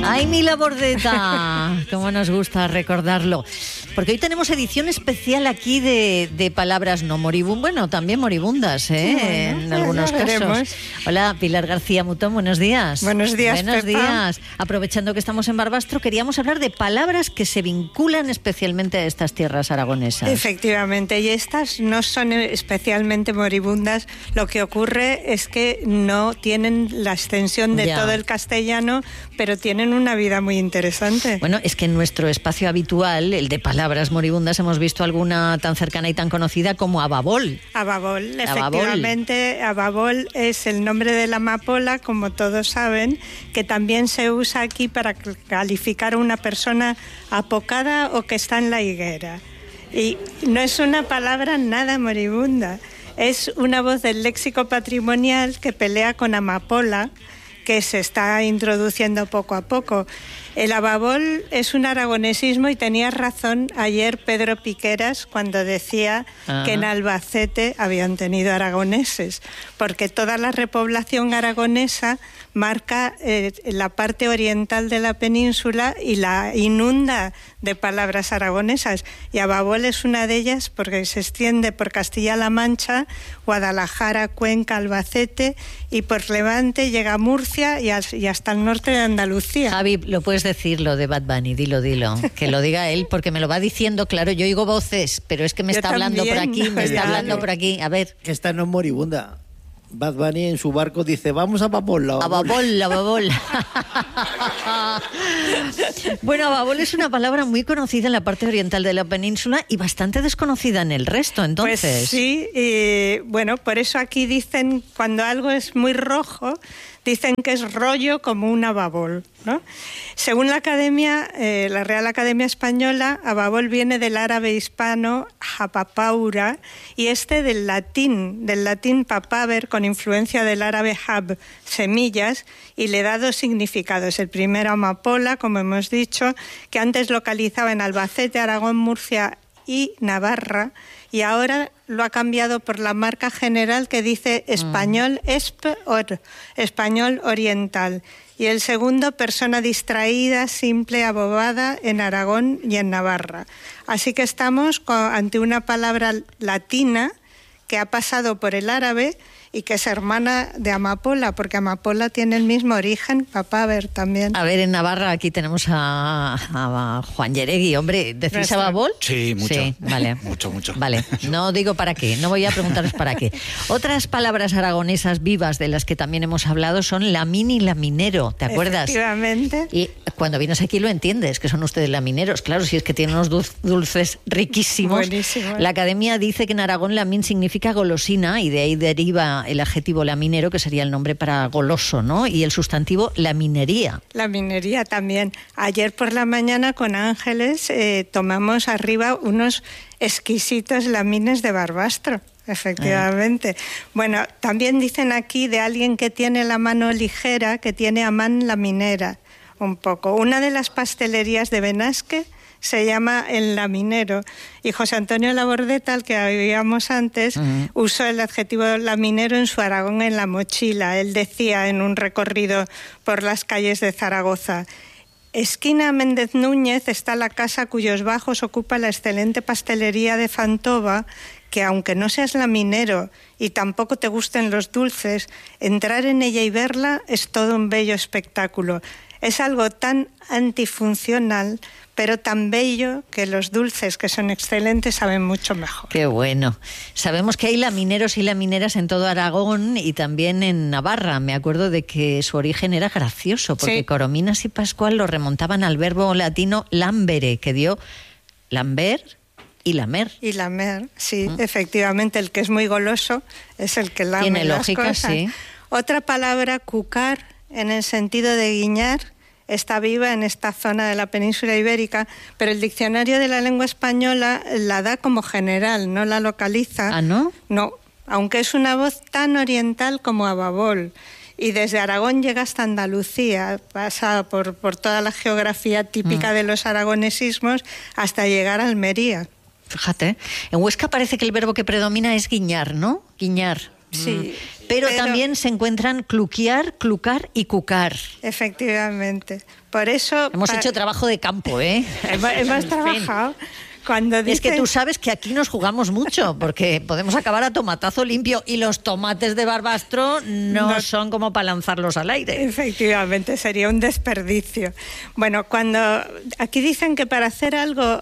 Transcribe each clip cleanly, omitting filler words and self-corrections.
¡Ay, Mila Bordeta! Cómo nos gusta recordarlo. Porque hoy tenemos edición especial aquí de palabras no moribundas, bueno, también moribundas, en algunos casos. Hola, Pilar García Mutón, buenos días. Buenos días, Buenos Pepa. días. Aprovechando que estamos en Barbastro, queríamos hablar de palabras que se vinculan especialmente a estas tierras aragonesas. Efectivamente, y estas no son especialmente moribundas. Lo que ocurre es que no tienen la extensión de todo el castellano, pero tienen una vida muy interesante. Bueno, es que en nuestro espacio habitual, el de palabras moribundas, hemos visto alguna tan cercana y tan conocida como ababol. Ababol, efectivamente. Ababol es el nombre de la amapola, como todos saben, que también se usa aquí para calificar a una persona apocada o que está en la higuera. Y no es una palabra nada moribunda, es una voz del léxico patrimonial que pelea con amapola, que se está introduciendo poco a poco. El ababol es un aragonesismo y tenía razón ayer Pedro Piqueras cuando decía que en Albacete habían tenido aragoneses, porque toda la repoblación aragonesa marca la parte oriental de la península y la inunda de palabras aragonesas, y ababol es una de ellas porque se extiende por Castilla-La Mancha, Guadalajara, Cuenca, Albacete, y por Levante llega a Murcia y hasta el norte de Andalucía. Javi, lo puedes decir lo de Bad Bunny, dilo, que lo diga él, porque me lo va diciendo, claro, yo oigo voces, pero es que me está hablando por aquí, me está hablando por aquí, a ver. Esta no es moribunda. Bad Bunny en su barco dice, vamos a Babol. Ababol. Bueno, ababol es una palabra muy conocida en la parte oriental de la península y bastante desconocida en el resto, entonces. Pues sí, bueno, por eso aquí dicen, cuando algo es muy rojo, dicen que es rollo como un ababol, ¿no? Según la Academia, la Real Academia Española, ababol viene del árabe hispano hapapaura y del latín papaver, con influencia del árabe hab, semillas, y le da dos significados. El primero, amapola, como hemos dicho, que antes localizaba en Albacete, Aragón, Murcia y Navarra, y ahora lo ha cambiado por la marca general que dice español español oriental. Y el segundo, persona distraída, simple, abobada en Aragón y en Navarra. Así que estamos ante una palabra latina que ha pasado por el árabe y que es hermana de amapola, porque amapola tiene el mismo origen, papaver también. A ver, en Navarra aquí tenemos a Juan Yeregui, hombre, ¿decís ababol? Sí, mucho. Sí, vale. mucho. Vale, no digo para qué, no voy a preguntaros para qué. Otras palabras aragonesas vivas de las que también hemos hablado son lamín y laminero, ¿te acuerdas? Efectivamente. Y cuando vienes aquí lo entiendes, que son ustedes lamineros, claro, si es que tienen unos dulces riquísimos. Buenísimo. La Academia dice que en Aragón lamín significa golosina y de ahí deriva el adjetivo laminero, que sería el nombre para goloso, ¿no? Y el sustantivo laminería. La minería también. Ayer por la mañana con Ángeles tomamos arriba unos exquisitos lamines de Barbastro. Efectivamente. Bueno, también dicen aquí de alguien que tiene la mano ligera, que tiene a man laminera, un poco. Una de las pastelerías de Benasque se llama El Laminero, y José Antonio Labordeta, al que veíamos antes, usó el adjetivo laminero en su Aragón en la mochila. Él decía en un recorrido por las calles de Zaragoza: esquina Méndez Núñez está la casa cuyos bajos ocupa la excelente pastelería de Fantova, que aunque no seas laminero y tampoco te gusten los dulces, entrar en ella y verla es todo un bello espectáculo. Es algo tan antifuncional, pero tan bello, que los dulces, que son excelentes, saben mucho mejor. Qué bueno. Sabemos que hay lamineros y lamineras en todo Aragón y también en Navarra. Me acuerdo de que su origen era gracioso, porque sí. Corominas y Pascual lo remontaban al verbo latino lambere, que dio lamber y lamer. Y lamer, sí, efectivamente. El que es muy goloso es el que lame. Tiene las lógica, cosas. sí. Otra palabra, cucar, en el sentido de guiñar, está viva en esta zona de la península ibérica, pero el diccionario de la lengua española la da como general, no la localiza. ¿Ah, no? No, aunque es una voz tan oriental como ababol. Y desde Aragón llega hasta Andalucía, pasa por toda la geografía típica de los aragonesismos hasta llegar a Almería. Fíjate, en Huesca parece que el verbo que predomina es guiñar, ¿no? Guiñar. Sí. Pero también se encuentran cluquear, clucar y cucar. Efectivamente. Por eso... Hemos hecho trabajo de campo, ¿eh? Hemos trabajado. Cuando dicen... Es que tú sabes que aquí nos jugamos mucho, porque podemos acabar a tomatazo limpio y los tomates de Barbastro no son como para lanzarlos al aire. Efectivamente, sería un desperdicio. Bueno, cuando aquí dicen que para hacer algo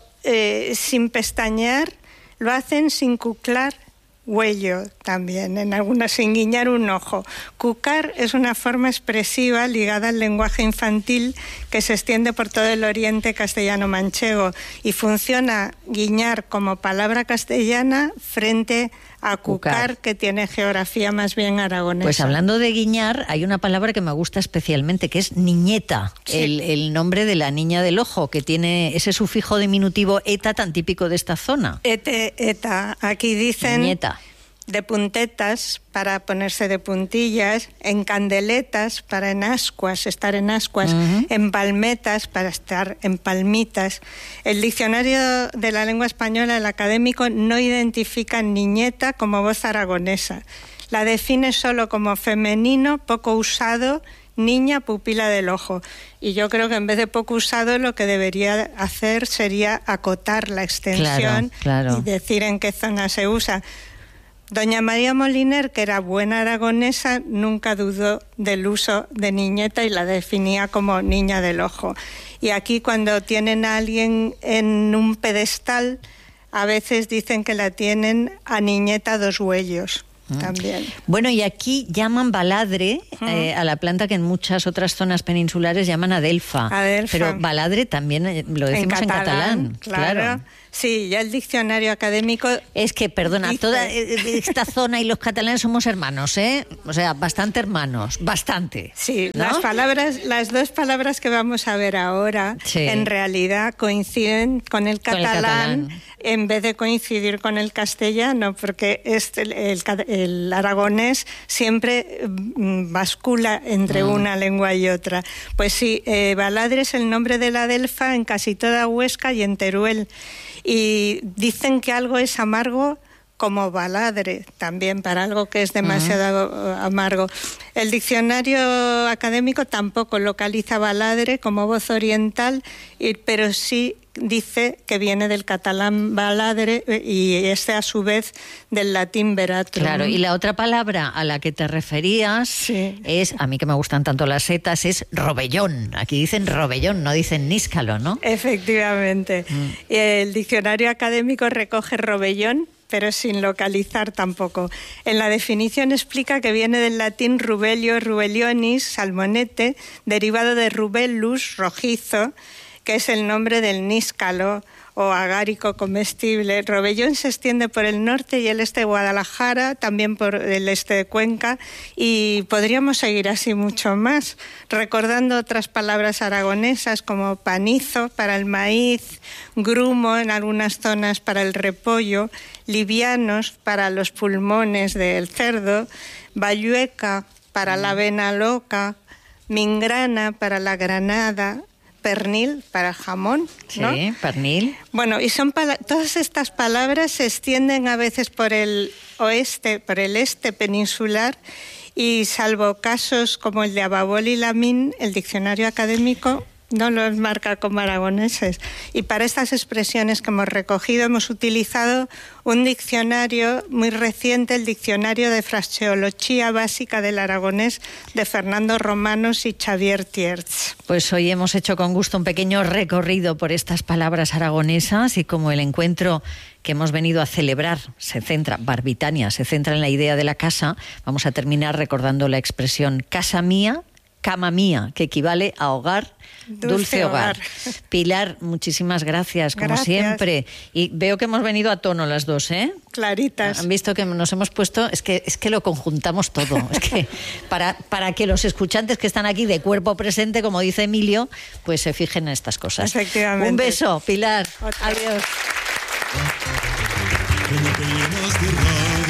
sin pestañear, lo hacen sin cuclar huello también, en algunas sin guiñar un ojo. Cucar es una forma expresiva ligada al lenguaje infantil que se extiende por todo el oriente castellano-manchego y funciona guiñar como palabra castellana frente a cucar, que tiene geografía más bien aragonesa. Pues hablando de guiñar, hay una palabra que me gusta especialmente, que es niñeta, sí. el nombre de la niña del ojo, que tiene ese sufijo diminutivo eta tan típico de esta zona. Eta. Aquí dicen niñeta. De puntetas para ponerse de puntillas, en candeletas para en ascuas, estar en ascuas, en palmetas para estar en palmitas. El diccionario de la lengua española, el académico, no identifica niñeta como voz aragonesa. La define solo como femenino, poco usado, niña, pupila del ojo. Y yo creo que en vez de poco usado, lo que debería hacer sería acotar la extensión y decir en qué zona se usa. Doña María Moliner, que era buena aragonesa, nunca dudó del uso de niñeta y la definía como niña del ojo. Y aquí, cuando tienen a alguien en un pedestal, a veces dicen que la tienen a niñeta dos huellos. También. Bueno, y aquí llaman baladre a la planta que en muchas otras zonas peninsulares llaman adelfa. Pero baladre también lo decimos en catalán. Claro. Sí, ya el diccionario académico... Es que, perdona, dice... toda esta zona y los catalanes somos hermanos, ¿eh? O sea, bastante hermanos, bastante. Sí, ¿no? las dos palabras que vamos a ver ahora, en realidad coinciden con el catalán en vez de coincidir con el castellano, porque el aragonés siempre bascula entre una lengua y otra. Pues sí, baladre es el nombre de la adelfa en casi toda Huesca y en Teruel. Y dicen que algo es amargo como baladre, también para algo que es demasiado amargo. El diccionario académico tampoco localiza baladre como voz oriental, pero sí dice que viene del catalán baladre y este a su vez del latín veratrum. Claro, y la otra palabra a la que te referías es, a mí que me gustan tanto las setas, es robellón. Aquí dicen robellón, no dicen níscalo, ¿no? Efectivamente. El diccionario académico recoge robellón, pero sin localizar tampoco. En la definición explica que viene del latín rubelio, rubellionis, salmonete, derivado de rubellus, rojizo, que es el nombre del níscalo o agárico comestible. Robellón se extiende por el norte y el este de Guadalajara, también por el este de Cuenca, y podríamos seguir así mucho más, recordando otras palabras aragonesas como panizo para el maíz, grumo en algunas zonas para el repollo, livianos para los pulmones del cerdo, bayueca para la avena loca, mingrana para la granada, pernil para jamón, ¿no? Sí, pernil. Bueno, y todas estas palabras se extienden a veces por el este peninsular, y salvo casos como el de Ababol y Lamín, el diccionario académico no los marca como aragoneses. Y para estas expresiones que hemos recogido hemos utilizado un diccionario muy reciente, el Diccionario de Fraseología Básica del Aragonés de Fernando Romanos y Xavier Tierz. Pues hoy hemos hecho con gusto un pequeño recorrido por estas palabras aragonesas, y como el encuentro que hemos venido a celebrar Barbitania se centra en la idea de la casa, vamos a terminar recordando la expresión casa mía, cama mía, que equivale a hogar, dulce hogar. Pilar, muchísimas gracias, como siempre. Y veo que hemos venido a tono las dos, ¿eh? Claritas. Han visto que nos hemos puesto, es que lo conjuntamos todo. Es que para que los escuchantes que están aquí de cuerpo presente, como dice Emilio, pues se fijen en estas cosas. Efectivamente. Un beso, Pilar. Adiós.